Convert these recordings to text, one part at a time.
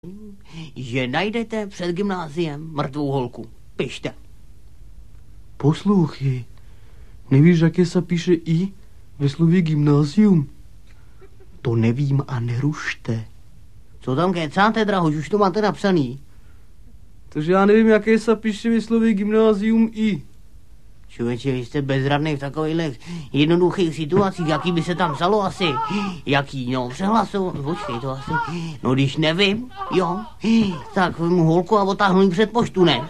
že najdete před gymnáziem mrtvou holku. Pište. Poslouchej, nevíš, jaké se píše I ve slově gymnázium? To nevím a nerušte. Co tam kecáte, drahoč, už to máte napsaný. Takže já nevím, jaké se píše ve slově gymnázium I. Člověče, vy jste bezradný v takových jednoduchých situacích, jaký by se tam psalo asi. Jaký, no, přehlasovat, počkej, to asi. No, když nevím, jo, tak mu holku a otáhnu jí před poštu, ne?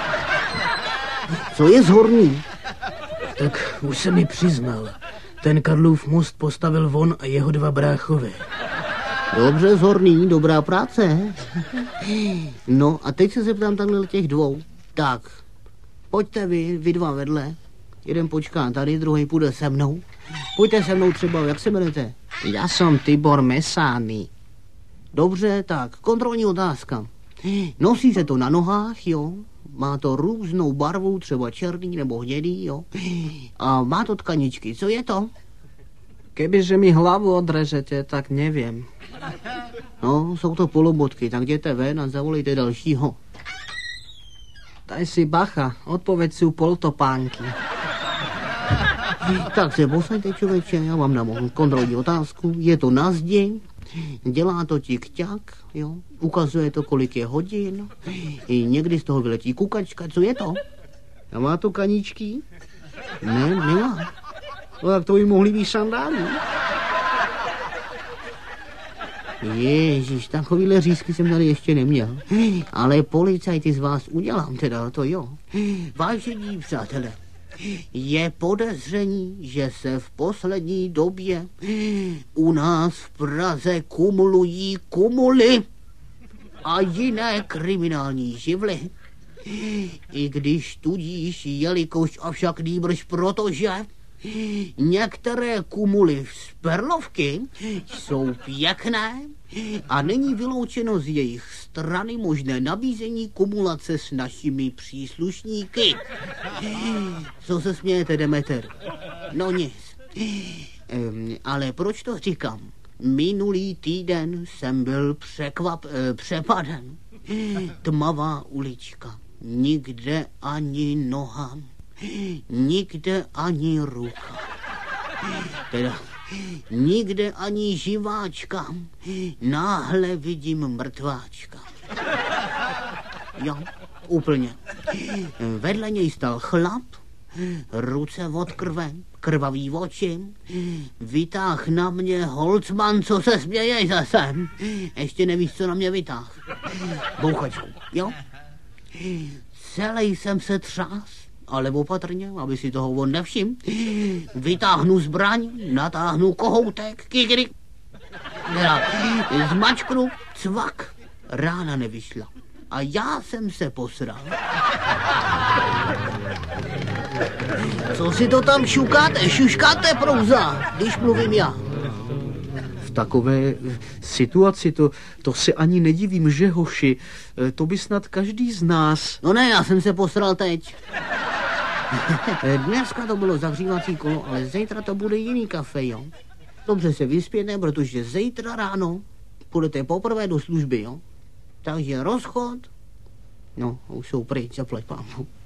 Co je zhorný? Tak už se mi přiznal. Ten Karlův most postavil on a jeho dva bráchové. Dobře, zhorný, dobrá práce. No a teď se zeptám takhle těch dvou. Tak, pojďte vy dva vedle. Jeden počká tady, druhý půjde se mnou. Pojďte se mnou třeba, jak se jmenujete? Já jsem Tibor Mesány. Dobře, tak, kontrolní otázka. Nosí se to na nohách, jo? Má to různou barvu, třeba černý nebo hnědý, jo? A má to tkaničky, co je to? Kebyže mi hlavu odrežete, tak nevím. No, jsou to polobotky, tak jděte ven a zavolejte dalšího. Daj si bacha, odpověď si u poltopánky. Tak se posaďte, člověče, já vám dám kontrolní otázku. Je to na zdi, dělá to tik-ťak, jo? Ukazuje to, kolik je hodin. I někdy z toho vyletí kukačka, co je to? A má to kaníčky? Ne, nemá. No tak to by mohly být sandály. Ježíš, takovýhle řízky jsem tady ještě neměl. Ale policajty z vás udělám teda, to jo. Vážení přátelé, je podezření, že se v poslední době u nás v Praze kumulují kumuly a jiné kriminální živly. I když tudíž, jelikož avšak nýbrž protože některé kumuly z perlovky jsou pěkné a není vyloučeno z jejich strany možné nabízení kumulace s našimi příslušníky. Co se smějete, Demeter? No nic. Ale proč to říkám? Minulý týden jsem byl přepaden. Tmavá ulička. Nikde ani noha. Nikde ani ruka. Teda nikde ani živáčka. Náhle vidím mrtváčka. Jo, úplně. Vedle něj stal chlap, ruce od krve, krvavý oči, vytáh na mě Holcman, co se směješ zase. Ještě nevíš, co na mě vytáh. Bouchačku, jo? Celý jsem se třás, ale opatrně, aby si toho on nevšim. Vytáhnu zbraň, natáhnu kohoutek, kikry. Zmačknu, cvak, rána nevyšla. A já jsem se posral. Co si to tam šuškáte prouza, když mluvím já? V takové situaci to se ani nedivím, že hoši, to by snad každý z nás. No ne, já jsem se posral teď. Dneska to bylo zahřívací kolo, ale zítra to bude jiný kafe, jo? Dobře se vyspěte, protože zítra ráno půjdete poprvé do služby, jo? Takže rozchod, no, už jsou pryč, zaplať pánu.